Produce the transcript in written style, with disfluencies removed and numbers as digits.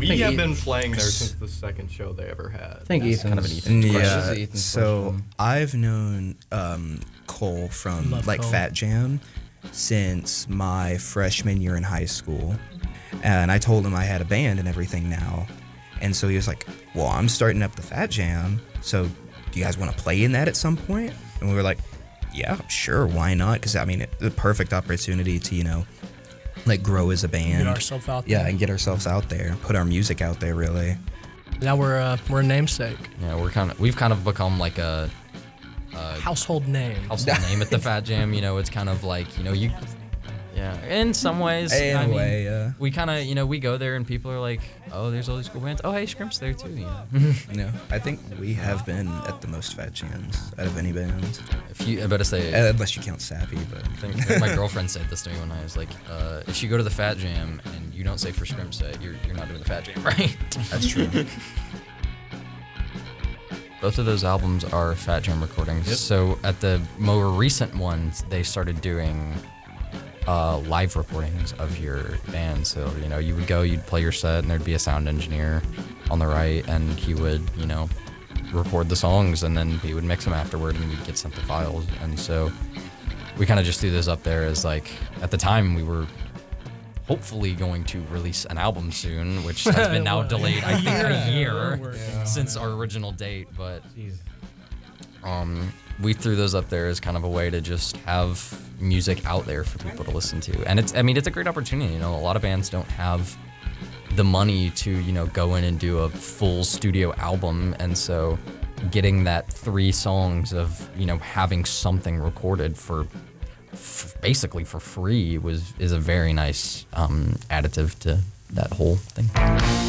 We have been playing there since the second show they ever had. I think Ethan's kind of an Ethan question. question. Ethan's So question. I've known Cole from Love like Cole. Fat Jam since my freshman year in high school, and I told him I had a band and everything now, and so he was like, "Well, I'm starting up the Fat Jam, so do you guys want to play in that at some point?" And we were like, "Yeah, sure, why not?" Because I mean, it's the perfect opportunity to like grow as a band, Get ourselves out yeah, there. and get ourselves out there, put our music out there, really. Now we're a namesake. Yeah, we've kind of become like a Household name. household name at the Fat Jam. It's kind of like you. Yeah, in some ways. In I a mean, way, yeah. We kind of we go there and people are like, oh, there's all these cool bands. Oh, hey, Scrimp's there too. No, I think we have been at the most Fat Jams out of any band. I better say. Unless you count Sappy, but I think my girlfriend said this to me when I was like, if you go to the Fat Jam and you don't say for Scrimp set, you're not doing the Fat Jam, right? that's true. Both of those albums are Fat Jam recordings. Yep. So at the more recent ones, they started doing live recordings of your band. So, you would go, you'd play your set, and there'd be a sound engineer on the right, and he would, record the songs, and then he would mix them afterward, and we'd get sent the files. And so we kind of just threw this up there as like, at the time we were hopefully going to release an album soon, which has been now delayed, I think, a year since our original date. But we threw those up there as kind of a way to just have music out there for people to listen to. And it's a great opportunity. A lot of bands don't have the money to, go in and do a full studio album. And so getting that 3 songs of, having something recorded for basically for free is a very nice additive to that whole thing.